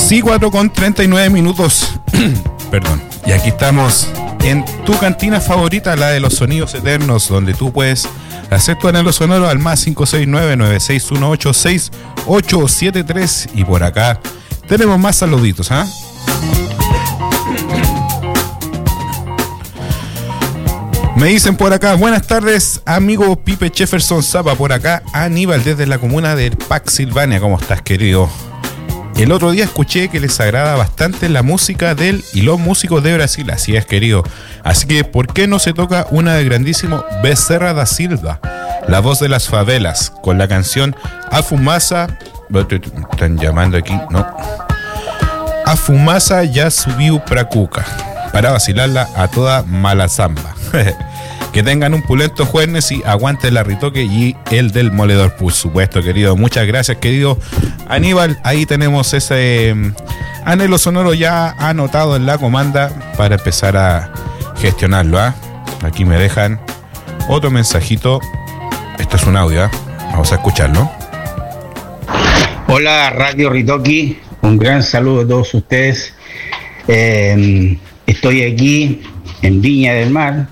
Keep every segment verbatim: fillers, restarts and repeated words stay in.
Sí, cuatro con treinta y nueve minutos. Perdón. Y aquí estamos en tu cantina favorita, la de los sonidos eternos, donde tú puedes hacer tu anhelo sonoro al más cinco seis nueve, nueve seis uno ocho, seis ocho siete tres. Y por acá tenemos más saluditos, ¿ah? ¿eh? Me dicen por acá, buenas tardes, amigo Pipe Jefferson Zapa, por acá Aníbal desde la comuna de Pax, Silvania. ¿Cómo estás, querido? El otro día escuché que les agrada bastante la música del y los músicos de Brasil. Así es, querido. Así que, ¿por qué no se toca una del grandísimo Becerra da Silva, la voz de las favelas, con la canción A Fumaça? Están llamando aquí, ¿no? A Fumaça ya subiu pra cuca, para vacilarla a toda mala zamba. Que tengan un pulento jueves y aguante la Ritoque y el del moledor, por supuesto, querido. Muchas gracias, querido Aníbal. Ahí tenemos ese eh, anhelo sonoro ya anotado en la comanda para empezar a gestionarlo, ¿eh? Aquí me dejan otro mensajito. Esto es un audio, ¿eh? Vamos a escucharlo. Hola, Radio Ritoque. Un gran saludo a todos ustedes. Eh, estoy aquí en Viña del Mar.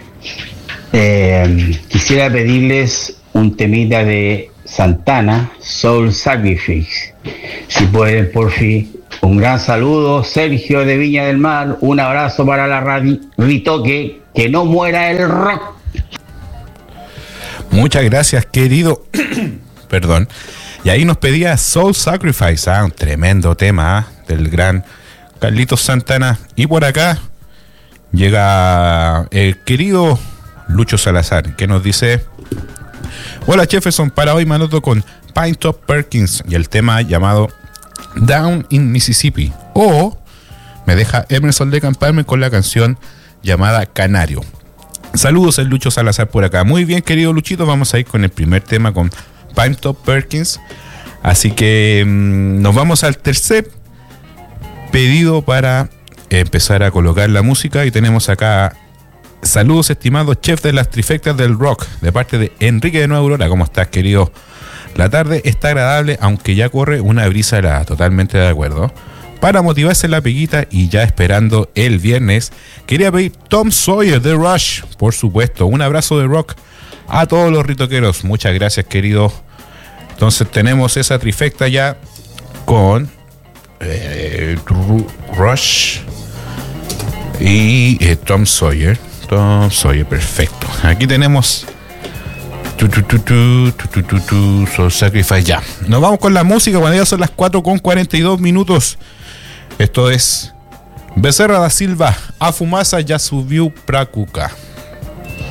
Eh, quisiera pedirles un temita de Santana, Soul Sacrifice. Si pueden, por fin. Un gran saludo, Sergio de Viña del Mar. Un abrazo para la Radio Ritoque. Que no muera el rock. Muchas gracias, querido. Perdón. Y ahí nos pedía Soul Sacrifice, ¿ah? Un tremendo tema, ¿ah? Del gran Carlitos Santana. Y por acá llega el querido Lucho Salazar, que nos dice: hola Jefferson, para hoy me anoto con Pinetop Perkins y el tema llamado Down in Mississippi. O me deja Emerson Lake and Palmer con la canción llamada Canario. Saludos, el Lucho Salazar por acá. Muy bien, querido Luchito, vamos a ir con el primer tema con Pinetop Perkins. Así que mmm, nos vamos al tercer pedido para empezar a colocar la música. Y tenemos acá: saludos, estimados chef de las trifectas del rock, de parte de Enrique de Nueva Aurora. ¿Cómo estás, querido? La tarde está agradable, aunque ya corre una brisa helada. Totalmente de acuerdo. Para motivarse la peguita y ya esperando el viernes, quería pedir Tom Sawyer de Rush, por supuesto. Un abrazo de rock a todos los ritoqueros. Muchas gracias, querido. Entonces tenemos esa trifecta ya con eh, Rush y eh, Tom Sawyer. Tom Sawyer, perfecto. Aquí tenemos tu, tu, tu, tu, tu, tu, tu, tu, Soul Sacrifice. Ya, nos vamos con la música cuando ya son las cuatro con cuarenta y dos minutos. Esto es Becerra da Silva, A Fumaça ya subiu pra cuca.